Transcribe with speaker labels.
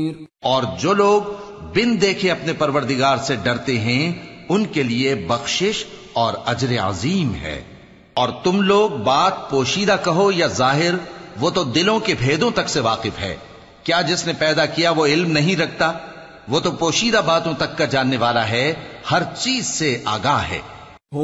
Speaker 1: और जो लोग बिन देखे अपने परवरदिगार से डरते हैं उनके लिए बख्शिश और अजर अजीम है। और तुम लोग बात पोशीदा कहो या जाहिर, वो तो दिलों के भेदों तक से वाकिफ है। क्या जिसने पैदा किया वो इल्म नहीं रखता? वो तो पोशीदा बातों तक का जानने वाला है, हर चीज से आगाह है।